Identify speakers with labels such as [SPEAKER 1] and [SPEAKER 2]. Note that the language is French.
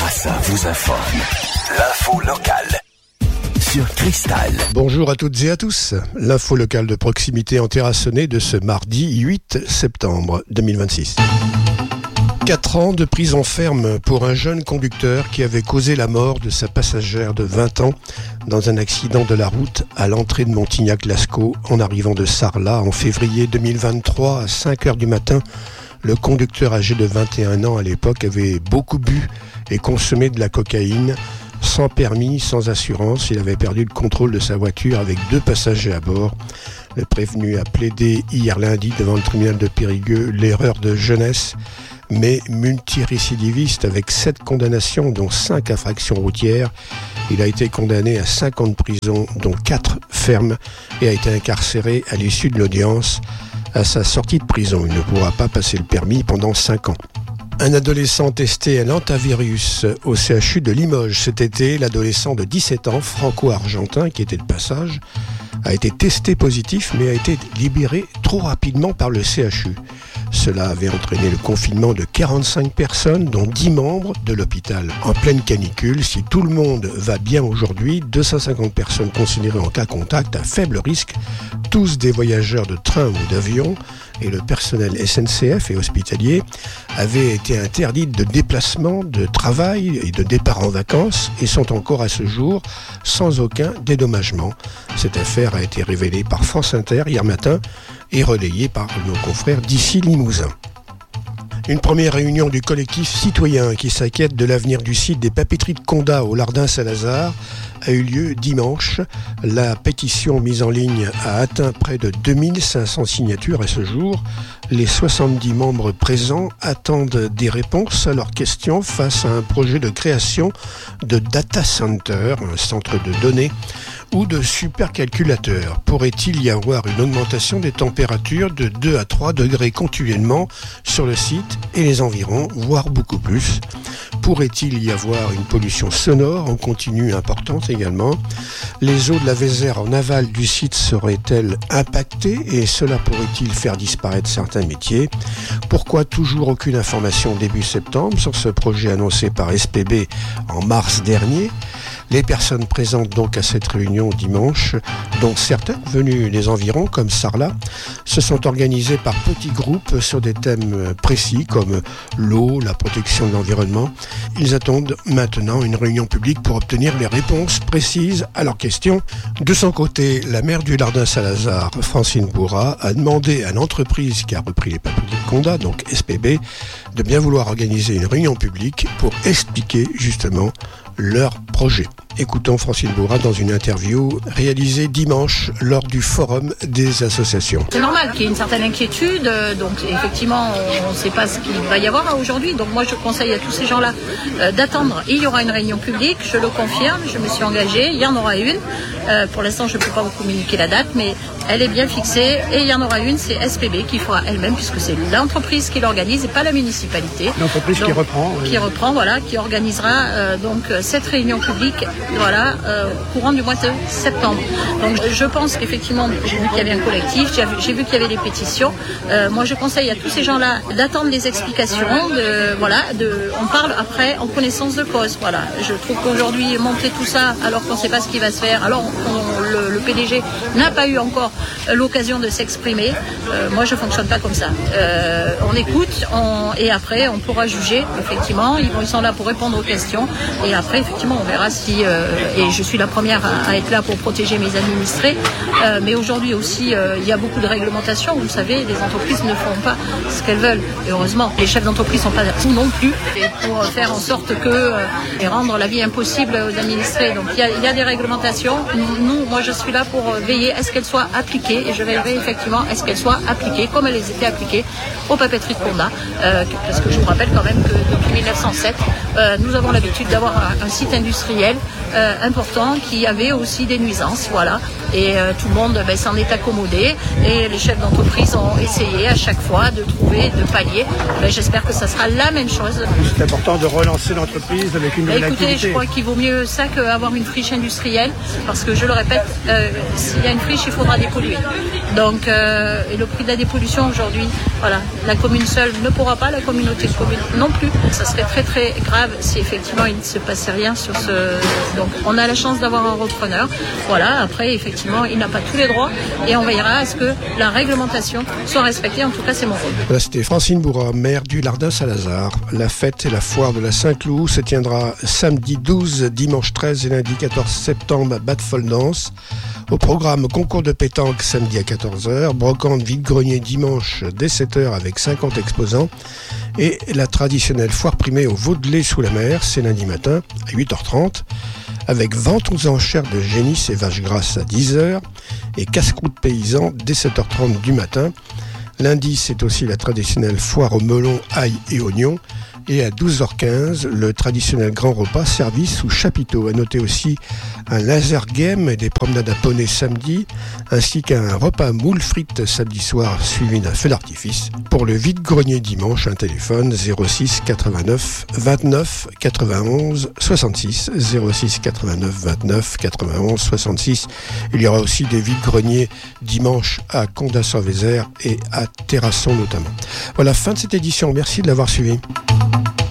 [SPEAKER 1] Terrassa vous informe. L'info locale sur Cristal.
[SPEAKER 2] Bonjour à toutes et à tous. L'info locale de proximité en Terrassonnais de ce mardi 8 septembre 2026. 4 ans de prison ferme pour un jeune conducteur qui avait causé la mort de sa passagère de 20 ans dans un accident de la route à l'entrée de Montignac-Lascaux en arrivant de Sarlat en février 2023 à 5h du matin. Le conducteur âgé de 21 ans à l'époque avait beaucoup bu et consommé de la cocaïne. Sans permis, sans assurance, il avait perdu le contrôle de sa voiture avec 2 passagers à bord. Le prévenu a plaidé hier lundi devant le tribunal de Périgueux l'erreur de jeunesse, mais multirécidiviste avec 7 condamnations, dont 5 infractions routières. Il a été condamné à 5 ans de prison, dont 4 fermes, et a été incarcéré à l'issue de l'audience. À sa sortie de prison, il ne pourra pas passer le permis pendant 5 ans. Un adolescent testé à l'antivirus au CHU de Limoges cet été. L'adolescent de 17 ans, franco-argentin, qui était de passage, a été testé positif, mais a été libéré trop rapidement par le CHU. Cela avait entraîné le confinement de 45 personnes, dont 10 membres de l'hôpital. En pleine canicule, si tout le monde va bien aujourd'hui, 250 personnes considérées en cas contact à faible risque, tous des voyageurs de train ou d'avion, et le personnel SNCF et hospitalier avaient été interdits de déplacement, de travail et de départ en vacances et sont encore à ce jour sans aucun dédommagement. Cette affaire a été révélée par France Inter hier matin et relayée par nos confrères d'ici Limousin. Une première réunion du collectif citoyen qui s'inquiète de l'avenir du site des papeteries de Condat au Lardin-Saint-Lazare a eu lieu dimanche. La pétition mise en ligne a atteint près de 2500 signatures à ce jour. Les 70 membres présents attendent des réponses à leurs questions face à un projet de création de data center, un centre de données, ou de supercalculateurs. Pourrait-il y avoir une augmentation des températures de 2 à 3 degrés continuellement sur le site et les environs, voire beaucoup plus? Pourrait-il y avoir une pollution sonore en continu importante également? Les eaux de la Vézère en aval du site seraient-elles impactées et cela pourrait-il faire disparaître certains métiers? Pourquoi toujours aucune information début septembre sur ce projet annoncé par SPB en mars dernier? Les personnes présentes donc à cette réunion dimanche, dont certaines venues des environs comme Sarlat, se sont organisées par petits groupes sur des thèmes précis comme l'eau, la protection de l'environnement. Ils attendent maintenant une réunion publique pour obtenir les réponses précises à leurs questions. De son côté, la maire du Lardin-Saint-Lazare, Francine Bourrat, a demandé à l'entreprise qui a repris les papeteries de Condat, donc SPB, de bien vouloir organiser une réunion publique pour expliquer justement leur projet. Écoutons Francine Bourrat dans une interview réalisée dimanche lors du forum des associations.
[SPEAKER 3] C'est normal qu'il y ait une certaine inquiétude, donc effectivement on ne sait pas ce qu'il va y avoir aujourd'hui, donc moi je conseille à tous ces gens-là d'attendre. Il y aura une réunion publique, je le confirme, je me suis engagée, il y en aura une. Pour l'instant je ne peux pas vous communiquer la date, mais elle est bien fixée et il y en aura une, c'est SPB qui fera elle-même, puisque c'est l'entreprise qui l'organise et pas la municipalité.
[SPEAKER 2] L'entreprise donc, qui reprend,
[SPEAKER 3] qui organisera donc cette réunion publique courant du mois de septembre. Donc je pense qu'effectivement, j'ai vu qu'il y avait un collectif, j'ai vu qu'il y avait des pétitions. Moi je conseille à tous ces gens-là d'attendre les explications, on parle après en connaissance de cause. Voilà. Je trouve qu'aujourd'hui, montrer tout ça alors qu'on ne sait pas ce qui va se faire, alors le PDG n'a pas eu encore l'occasion de s'exprimer. Moi je ne fonctionne pas comme ça. On écoute et après on pourra juger, effectivement. Ils sont là pour répondre aux questions et après effectivement on verra si et je suis la première à être là pour protéger mes administrés, mais aujourd'hui aussi il y a beaucoup de réglementations. Vous savez, les entreprises ne font pas ce qu'elles veulent, et heureusement les chefs d'entreprise sont pas fous non plus, et pour faire en sorte et rendre la vie impossible aux administrés. Donc il y a des réglementations. Moi je suis là pour veiller à ce qu'elles soient appliquées, et je veillerai effectivement à ce qu'elles soient appliquées comme elles étaient appliquées aux papeteries de Condat, parce que je vous rappelle quand même que depuis 1907 nous avons l'habitude d'avoir un site industriel important qui avait aussi des nuisances, voilà, et tout le monde s'en est accommodé, et les chefs d'entreprise ont essayé à chaque fois de trouver, de pallier. J'espère que ça sera la même chose.
[SPEAKER 2] C'est important de relancer l'entreprise avec une nouvelle activité.
[SPEAKER 3] Je crois qu'il vaut mieux ça qu'avoir une friche industrielle, parce que je le répète, s'il y a une friche, il faudra dépolluer. Donc, et le prix de la dépollution aujourd'hui, voilà, la commune seule ne pourra pas, la communauté de communes non plus. Ça serait très très grave si effectivement il ne se passait rien sur ce... Donc on a la chance d'avoir un repreneur. Voilà, après effectivement il n'a pas tous les droits et on veillera à ce que la réglementation soit respectée. En tout cas c'est mon rôle.
[SPEAKER 2] Voilà, c'était Francine Bourra, maire du Lardin-Salazar. La fête et la foire de la Saint-Cloud se tiendra samedi 12, dimanche 13 et lundi 14 septembre à Bad-Foldance. Au programme, concours de pétanque samedi à 14h, brocante vide-grenier dimanche dès 7h avec 50 exposants et la traditionnelle foire primée au Vaudelet sous la mer, c'est lundi matin à 8h30 avec vente aux enchères de génisses et vaches grasses à 10h et casse-croûte paysan dès 7h30 du matin. Lundi, c'est aussi la traditionnelle foire au melon, ail et oignons. Et à 12h15, le traditionnel grand repas servi sous chapiteau. À noter aussi un laser game et des promenades à poney samedi, ainsi qu'un repas moule frites samedi soir suivi d'un feu d'artifice. Pour le vide-grenier dimanche, un téléphone 06 89 29 91 66 06 89 29 91 66. Il y aura aussi des vide-greniers dimanche à Condat-sur-Vézère et à Terrasson notamment. Voilà, fin de cette édition. Merci de l'avoir suivi.